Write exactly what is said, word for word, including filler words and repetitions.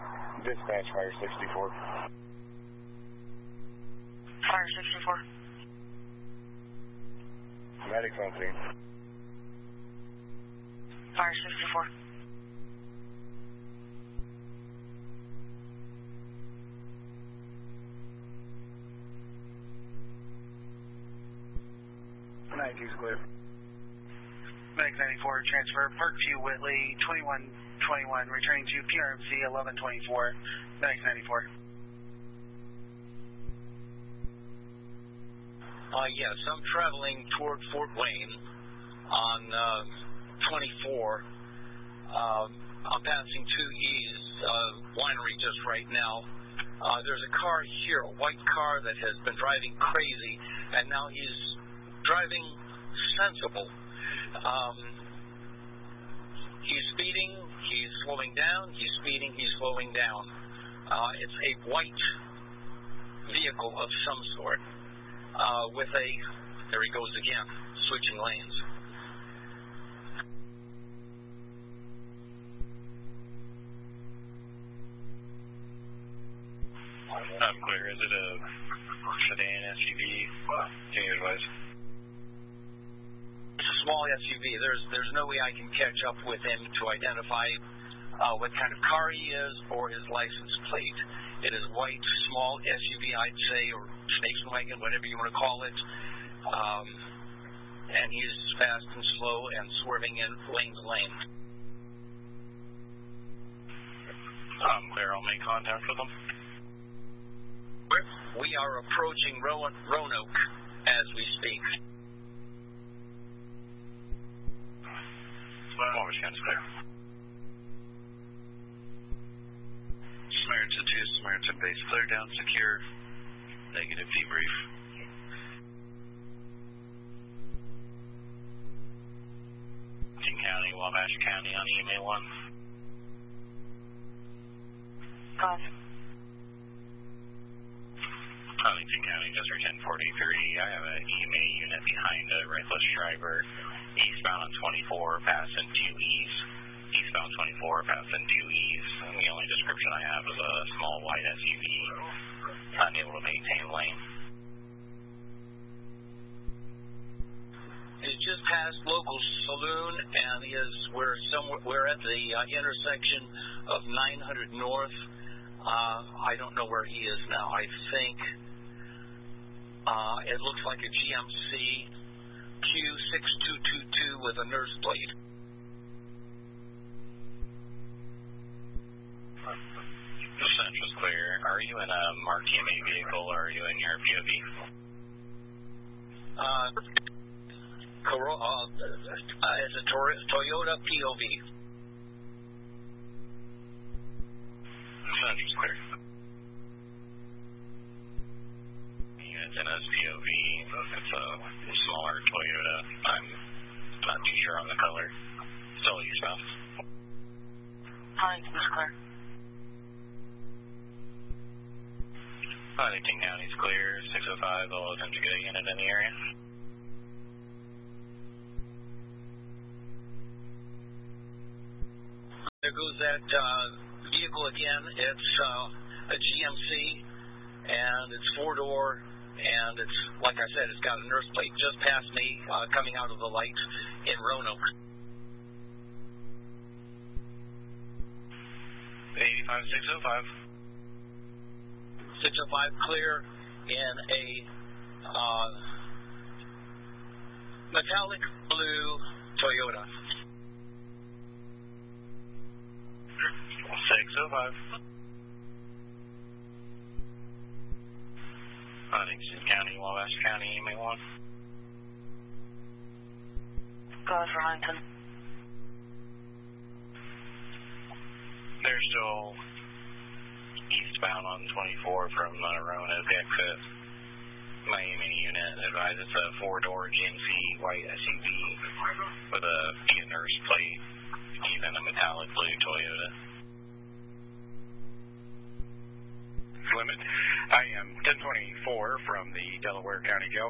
Dispatch, Fire sixty-four. Fire sixty-four. Medics on scene. Fire sixty-four. ninety-two's clear. Medic ninety-four, transfer, Parkview, Whitley, twenty-one twenty-one, returning to P R M C eleven twenty-four, Medic ninety-four. Uh, yes, I'm traveling toward Fort Wayne on uh, twenty-four. Uh, I'm passing two E's uh, winery just right now. Uh, there's a car here, a white car that has been driving crazy, and now he's driving sensible. Um, he's speeding, he's slowing down, he's speeding, he's slowing down. Uh, it's a white vehicle of some sort uh, with a, there he goes again, switching lanes. I'm clear. Is it a sedan, S U V? Can you advise? It's a small S U V. There's there's no way I can catch up with him to identify uh, what kind of car he is or his license plate. It is white, small S U V, I'd say, or snakes wagon, whatever you want to call it. Um, and he's fast and slow and swerving in lane to lane. I'm clear. I'll make contact with him. We are approaching Ro- Roanoke as we speak. Morgan's clear. Samaritan two, Samaritan base clear, down secure. Negative debrief. King County, Wabash County on E M A one. Copy. Huntington County, District ten forty-three. I have an E M A unit behind a reckless driver, eastbound on twenty-four, passing two E's. Eastbound twenty-four, passing two E's. And the only description I have is a small white S U V, unable to maintain lane. He's just passed local saloon, and he is we're somewhere we're at the uh, intersection of nine hundred North. Uh, I don't know where he is now. I think uh, it looks like a G M C Q six two two two with a nurse plate. The central's clear. Are you in a marked E M A vehicle or are you in your P O V? Uh, Coro- uh, uh, it's a Tor- Toyota P O V. Central's clear. Unit's in his P O V. It's a smaller Toyota. I'm not too sure on the color. Still eastbound. Huntington's clear. Huntington County's clear. six oh five, I'll attempt to get a unit in the area. There goes that uh, vehicle again. It's uh, a G M C, and it's four-door, and it's, like I said, it's got a nurse plate just past me, uh, coming out of the light in Roanoke. eighty-five six oh five. six oh five clear in a uh, metallic blue Toyota. six oh five. Huntington County, Wabash County, E M A one. Go for Huntington. They're still eastbound on twenty-four from uh, Roanoke exit. My E M A unit advised it's a four-door G M C white S U V with a nurse plate, even a metallic blue Toyota. Limit. I am ten twenty-four from the Delaware County Jail.